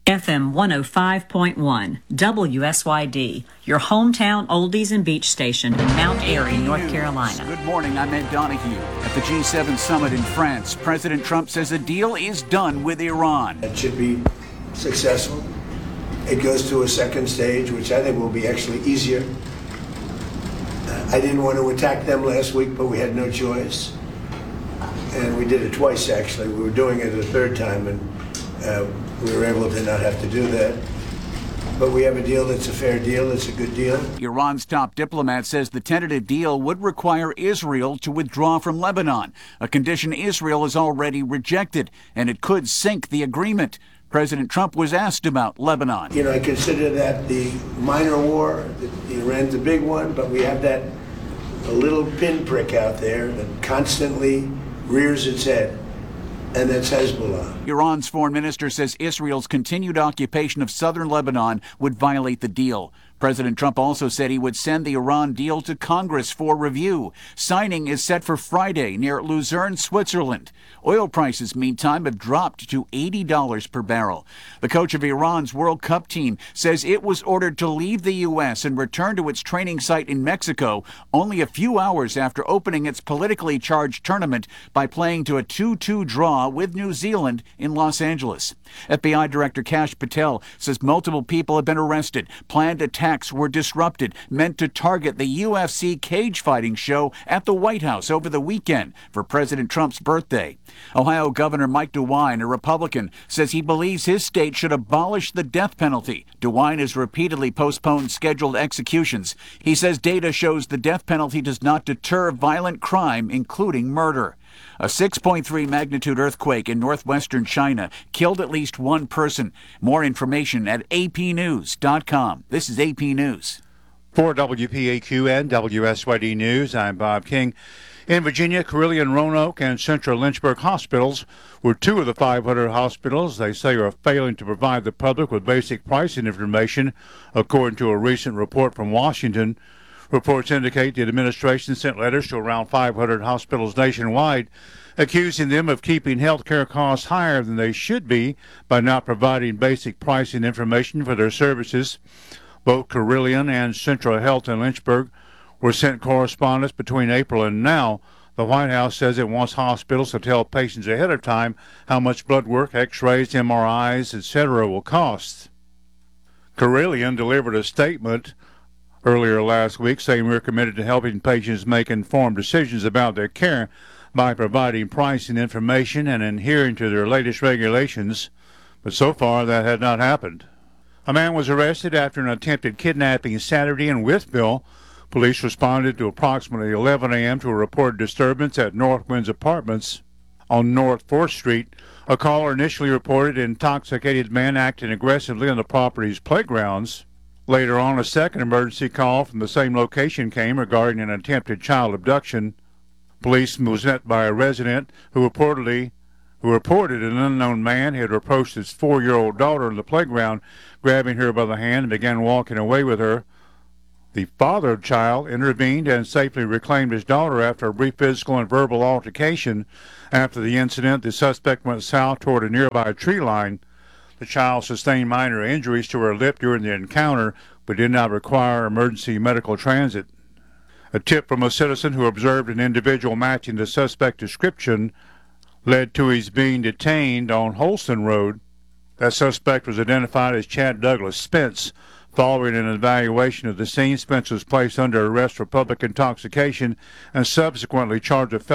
FM 105.1, WSYD, your hometown oldies and beach station in Mount Airy, North Carolina. Good morning, I'm Ed Donahue. At the G7 summit in France, President Trump says a deal is done with Iran. It should be successful. It goes to a second stage, which I think will be actually easier. I didn't want to attack them last week, but we had no choice. And we did it twice, actually. We were doing it a third time, and we were able to not have to do that. But we have a deal that's a fair deal. It's a good deal. Iran's top diplomat says the tentative deal would require Israel to withdraw from Lebanon, a condition Israel has already rejected, and it could sink the agreement. President Trump was asked about Lebanon. You know, I consider that the minor war. Iran's a big one, but we have that a little pinprick out there that constantly rears its head, and that's Hezbollah. Iran's foreign minister says Israel's continued occupation of southern Lebanon would violate the deal. President Trump also said he would send the Iran deal to Congress for review. Signing is set for Friday near Luzerne, Switzerland. Oil prices, meantime, have dropped to $80 per barrel. The coach of Iran's World Cup team says it was ordered to leave the U.S. and return to its training site in Mexico only a few hours after opening its politically charged tournament by playing to a 2-2 draw with New Zealand in Los Angeles. FBI Director Kash Patel says multiple people have been arrested. Planned attacks were disrupted, meant to target the UFC cage fighting show at the White House over the weekend for President Trump's birthday. Ohio Governor Mike DeWine, a Republican, says he believes his state should abolish the death penalty. DeWine has repeatedly postponed scheduled executions. He says data shows the death penalty does not deter violent crime, including murder. A 6.3 magnitude earthquake in northwestern China killed at least one person. More information at apnews.com. This is AP News. For WPAQ and WSYD News, I'm Bob King. In Virginia, Carilion, Roanoke, and Central Lynchburg hospitals were two of the 500 hospitals they say are failing to provide the public with basic pricing information, according to a recent report from Washington. Reports indicate the administration sent letters to around 500 hospitals nationwide, accusing them of keeping health care costs higher than they should be by not providing basic pricing information for their services. Both Carilion and Central Health in Lynchburg were sent correspondence between April and now. The White House says it wants hospitals to tell patients ahead of time how much blood work, x-rays, MRIs, etc. will cost. Carilion delivered a statement earlier last week saying we're committed to helping patients make informed decisions about their care by providing pricing information and adhering to their latest regulations, but so far that had not happened. A man was arrested after an attempted kidnapping Saturday in Wytheville. Police responded to approximately 11 a.m. to a reported disturbance at Northwinds Apartments on North 4th Street. A caller initially reported an intoxicated man acting aggressively on the property's playgrounds. Later on, a second emergency call from the same location came regarding an attempted child abduction. Police was met by a resident who reported an unknown man had approached his 4-year-old daughter in the playground, grabbing her by the hand and began walking away with her. The father of the child intervened and safely reclaimed his daughter after a brief physical and verbal altercation. After the incident, the suspect went south toward a nearby tree line. The child sustained minor injuries to her lip during the encounter, but did not require emergency medical transit. A tip from a citizen who observed an individual matching the suspect description led to his being detained on Holston Road. That suspect was identified as Chad Douglas Spence. Following an evaluation of the scene, Spence was placed under arrest for public intoxication and subsequently charged with